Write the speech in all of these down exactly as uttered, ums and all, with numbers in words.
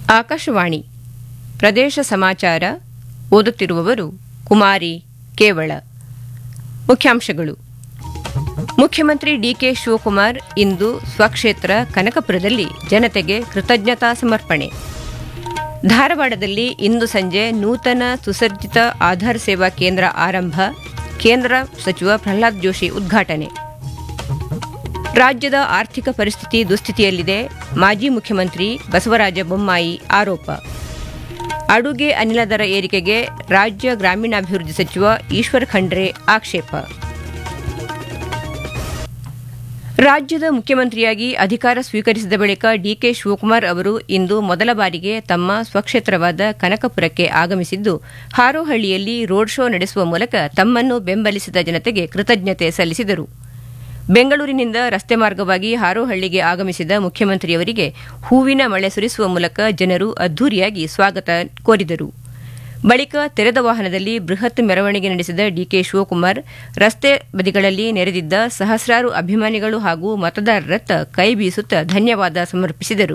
ಆಕಾಶವಾಣಿ ಪ್ರದೇಶ ಸಮಾಚಾರ ಓದುತ್ತಿರುವವರು ಕುಮಾರಿ ಕೇವಳ. ಮುಖ್ಯಾಂಶಗಳು. ಮುಖ್ಯಮಂತ್ರಿ ಡಿಕೆ ಶಿವಕುಮಾರ್ ಇಂದು ಸ್ವಕ್ಷೇತ್ರ ಕನಕಪುರದಲ್ಲಿ ಜನತೆಗೆ ಕೃತಜ್ಞತಾ ಸಮರ್ಪಣೆ. ಧಾರವಾಡದಲ್ಲಿ ಇಂದು ಸಂಜೆ ನೂತನ ಸುಸಜ್ಜಿತ ಆಧಾರ್ ಸೇವಾ ಕೇಂದ್ರ ಆರಂಭ, ಕೇಂದ್ರ ಸಚಿವ ಪ್ರಹ್ಲಾದ್ ಜೋಶಿ ಉದ್ಘಾಟನೆ. ರಾಜ್ಯದ ಆರ್ಥಿಕ ಪರಿಸ್ಥಿತಿ ದುಸ್ಥಿತಿಯಲ್ಲಿದೆ, ಮಾಜಿ ಮುಖ್ಯಮಂತ್ರಿ ಬಸವರಾಜ ಬೊಮ್ಮಾಯಿ ಆರೋಪ. ಅಡುಗೆ ಅನಿಲ ದರ ಏರಿಕೆಗೆ ರಾಜ್ಯ ಗ್ರಾಮೀಣಾಭಿವೃದ್ಧಿ ಸಚಿವ ಈಶ್ವರ್ ಖಂಡ್ರೆ ಆಕ್ಷೇಪ. ರಾಜ್ಯದ ಮುಖ್ಯಮಂತ್ರಿಯಾಗಿ ಅಧಿಕಾರ ಸ್ವೀಕರಿಸಿದ ಬಳಿಕ ಡಿಕೆ ಶಿವಕುಮಾರ್ ಅವರು ಇಂದು ಮೊದಲ ಬಾರಿಗೆ ತಮ್ಮ ಸ್ವಕ್ಷೇತ್ರವಾದ ಕನಕಪುರಕ್ಕೆ ಆಗಮಿಸಿದ್ದು, ಹಾರೋಹಳ್ಳಿಯಲ್ಲಿ ರೋಡ್ ಶೋ ನಡೆಸುವ ಮೂಲಕ ತಮ್ಮನ್ನು ಬೆಂಬಲಿಸಿದ ಜನತೆಗೆ ಕೃತಜ್ಞತೆ ಸಲ್ಲಿಸಿದರು. ಬೆಂಗಳೂರಿನಿಂದ ರಸ್ತೆ ಮಾರ್ಗವಾಗಿ ಹಾರೋಹಳ್ಳಿಗೆ ಆಗಮಿಸಿದ ಮುಖ್ಯಮಂತ್ರಿಯವರಿಗೆ ಹೂವಿನ ಮಳೆ ಸುರಿಸುವ ಮೂಲಕ ಜನರು ಅದ್ದೂರಿಯಾಗಿ ಸ್ವಾಗತ ಕೋರಿದರು. ಬಳಿಕ ತೆರೆದ ವಾಹನದಲ್ಲಿ ಬೃಹತ್ ಮೆರವಣಿಗೆ ನಡೆಸಿದ ಡಿಕೆ ಶಿವಕುಮಾರ್ ರಸ್ತೆ ಬದಿಗಳಲ್ಲಿ ನೆರೆದಿದ್ದ ಸಹಸ್ರಾರು ಅಭಿಮಾನಿಗಳು ಹಾಗೂ ಮತದಾರರತ್ತ ಕೈ ಬೀಸುತ್ತಾ ಧನ್ಯವಾದ ಸಮರ್ಪಿಸಿದರು.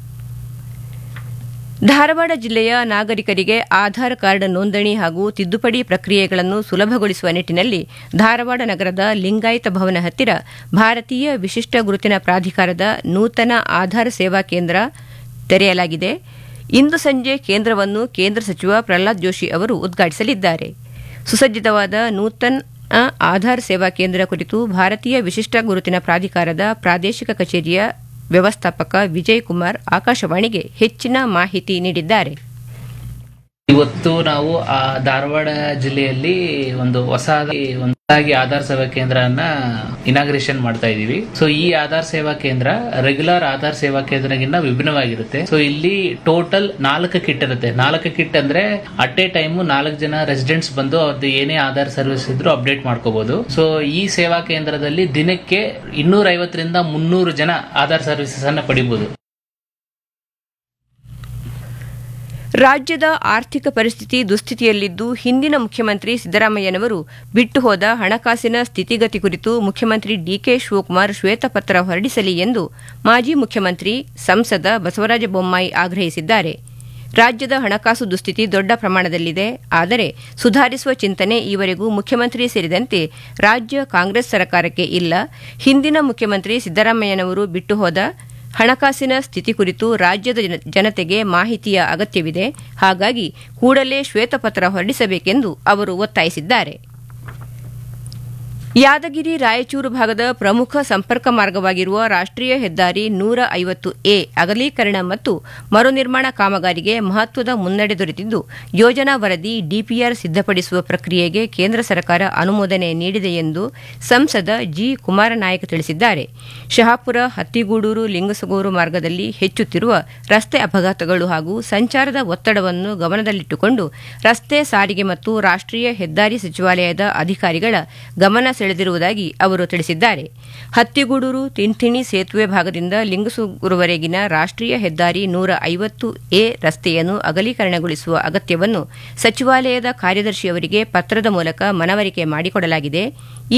ಧಾರವಾಡ ಜಿಲ್ಲೆಯ ನಾಗರಿಕರಿಗೆ ಆಧಾರ್ ಕಾರ್ಡ್ ನೋಂದಣಿ ಹಾಗೂ ತಿದ್ದುಪಡಿ ಪ್ರಕ್ರಿಯೆಗಳನ್ನು ಸುಲಭಗೊಳಿಸುವ ನಿಟ್ಟಿನಲ್ಲಿ ಧಾರವಾಡ ನಗರದ ಲಿಂಗಾಯತ ಭವನ ಹತ್ತಿರ ಭಾರತೀಯ ವಿಶಿಷ್ಟ ಗುರುತಿನ ಪ್ರಾಧಿಕಾರದ ನೂತನ ಆಧಾರ್ ಸೇವಾ ಕೇಂದ್ರ ತೆರೆಯಲಾಗಿದೆ. ಇಂದು ಸಂಜೆ ಕೇಂದ್ರವನ್ನು ಕೇಂದ್ರ ಸಚಿವ ಪ್ರಹ್ಲಾದ್ ಜೋಶಿ ಅವರು ಉದ್ಘಾಟಿಸಲಿದ್ದಾರೆ. ಸುಸಜ್ಜಿತವಾದ ನೂತನ ಆಧಾರ್ ಸೇವಾ ಕೇಂದ್ರ ಕುರಿತು ಭಾರತೀಯ ವಿಶಿಷ್ಟ ಗುರುತಿನ ಪ್ರಾಧಿಕಾರದ ಪ್ರಾದೇಶಿಕ ಕಚೇರಿಯ ವ್ಯವಸ್ಥಾಪಕ ವಿಜಯ್ ಕುಮಾರ್ ಆಕಾಶವಾಣಿಗೆ ಹೆಚ್ಚಿನ ಮಾಹಿತಿ ನೀಡಿದ್ದಾರೆ. ಇವತ್ತು ನಾವು ಆ ಧಾರವಾಡ ಜಿಲ್ಲೆಯಲ್ಲಿ ಒಂದು ಹೊಸದಾಗಿ ಒಂದಾಗಿ ಆಧಾರ್ ಸೇವಾ ಕೇಂದ್ರನ ಇನಾಗ್ರೇಷನ್ ಮಾಡ್ತಾ ಇದೀವಿ. ಸೊ ಈ ಆಧಾರ್ ಸೇವಾ ಕೇಂದ್ರ ರೆಗ್ಯುಲರ್ ಆಧಾರ್ ಸೇವಾ ಕೇಂದ್ರಗಿನ್ನ ವಿಭಿನ್ನವಾಗಿರುತ್ತೆ. ಸೊ ಇಲ್ಲಿ ಟೋಟಲ್ ನಾಲ್ಕು ಕಿಟ್ ಇರುತ್ತೆ. ನಾಲ್ಕು ಕಿಟ್ ಅಂದ್ರೆ ಅಟ್ ಎ ಟೈಮ್ ನಾಲ್ಕು ಜನ ರೆಸಿಡೆಂಟ್ಸ್ ಬಂದು ಅವ್ರದ್ದು ಏನೇ ಆಧಾರ್ ಸರ್ವಿಸ್ ಇದ್ರು ಅಪ್ಡೇಟ್ ಮಾಡ್ಕೋಬಹುದು. ಸೊ ಈ ಸೇವಾ ಕೇಂದ್ರದಲ್ಲಿ ದಿನಕ್ಕೆ ಇನ್ನೂರ ಐವತ್ತರಿಂದ ಮುನ್ನೂರು ಜನ ಆಧಾರ್ ಸರ್ವಿಸಸ್ ಅನ್ನ ಪಡಿಬಹುದು. ರಾಜ್ಯದ ಆರ್ಥಿಕ ಪರಿಸ್ಥಿತಿ ದುಸ್ಥಿತಿಯಲ್ಲಿದ್ದು, ಹಿಂದಿನ ಮುಖ್ಯಮಂತ್ರಿ ಸಿದ್ದರಾಮಯ್ಯನವರು ಬಿಟ್ಟು ಹೋದ ಹಣಕಾಸಿನ ಸ್ಥಿತಿಗತಿ ಕುರಿತು ಮುಖ್ಯಮಂತ್ರಿ ಡಿಕೆ ಶಿವಕುಮಾರ್ ಶ್ವೇತಪತ್ರ ಹೊರಡಿಸಲಿ ಎಂದು ಮಾಜಿ ಮುಖ್ಯಮಂತ್ರಿ ಸಂಸದ ಬಸವರಾಜ ಬೊಮ್ಮಾಯಿ ಆಗ್ರಹಿಸಿದ್ದಾರೆ. ರಾಜ್ಯದ ಹಣಕಾಸು ದುಸ್ಥಿತಿ ದೊಡ್ಡ ಪ್ರಮಾಣದಲ್ಲಿದೆ, ಆದರೆ ಸುಧಾರಿಸುವ ಚಿಂತನೆ ಈವರೆಗೂ ಮುಖ್ಯಮಂತ್ರಿ ಸೇರಿದಂತೆ ರಾಜ್ಯ ಕಾಂಗ್ರೆಸ್ ಸರ್ಕಾರಕ್ಕೆ ಇಲ್ಲ. ಹಿಂದಿನ ಮುಖ್ಯಮಂತ್ರಿ ಸಿದ್ದರಾಮಯ್ಯನವರು ಬಿಟ್ಟು ಹೋದ ಹಣಕಾಸಿನ ಸ್ಥಿತಿ ಕುರಿತು ರಾಜ್ಯದ ಜನತೆಗೆ ಮಾಹಿತಿಯ ಅಗತ್ಯವಿದೆ. ಹಾಗಾಗಿ ಕೂಡಲೇ ಶ್ವೇತಪತ್ರ ಹೊರಡಿಸಬೇಕೆಂದು ಅವರು ಒತ್ತಾಯಿಸಿದ್ದಾರೆ. ಯಾದಗಿರಿ ರಾಯಚೂರು ಭಾಗದ ಪ್ರಮುಖ ಸಂಪರ್ಕ ಮಾರ್ಗವಾಗಿರುವ ರಾಷ್ಟ್ರೀಯ ಹೆದ್ದಾರಿ ನೂರ ಐವತ್ತು ಎ ಅಗಲೀಕರಣ ಮತ್ತು ಮರು ನಿರ್ಮಾಣ ಕಾಮಗಾರಿಗೆ ಮಹತ್ವದ ಮುನ್ನಡೆ ದೊರೆತಿದ್ದು, ಯೋಜನಾ ವರದಿ ಡಿಪಿಆರ್ ಸಿದ್ದಪಡಿಸುವ ಪ್ರಕ್ರಿಯೆಗೆ ಕೇಂದ್ರ ಸರ್ಕಾರ ಅನುಮೋದನೆ ನೀಡಿದೆ ಎಂದು ಸಂಸದ ಜಿ ಕುಮಾರನಾಯಕ್ ತಿಳಿಸಿದ್ದಾರೆ. ಶಹಾಪುರ ಹತ್ತಿಗೂಡೂರು ಲಿಂಗಸಗೂರು ಮಾರ್ಗದಲ್ಲಿ ಹೆಚ್ಚುತ್ತಿರುವ ರಸ್ತೆ ಅಪಘಾತಗಳು ಹಾಗೂ ಸಂಚಾರದ ಒತ್ತಡವನ್ನು ಗಮನದಲ್ಲಿಟ್ಟುಕೊಂಡು ರಸ್ತೆ ಸಾರಿಗೆ ಮತ್ತು ರಾಷ್ಟ್ರೀಯ ಹೆದ್ದಾರಿ ಸಚಿವಾಲಯದ ಅಧಿಕಾರಿಗಳ ಗಮನ ಸೆಳೆದಿರುವುದಾಗಿ ಅವರು ತಿಳಿಸಿದ್ದಾರೆ. ಹತ್ತಿಗೂಡೂರು ತಿಂಥಿಣಿ ಸೇತುವೆ ಭಾಗದಿಂದ ಲಿಂಗಸೂರುವರೆಗಿನ ರಾಷ್ಟ್ರೀಯ ಹೆದ್ದಾರಿ ನೂರ ಐವತ್ತು ಎ ರಸ್ತೆಯನ್ನು ಅಗಲೀಕರಣಗೊಳಿಸುವ ಅಗತ್ಯವನ್ನು ಸಚಿವಾಲಯದ ಕಾರ್ಯದರ್ಶಿಯವರಿಗೆ ಪತ್ರದ ಮೂಲಕ ಮನವರಿಕೆ ಮಾಡಿಕೊಡಲಾಗಿದೆ.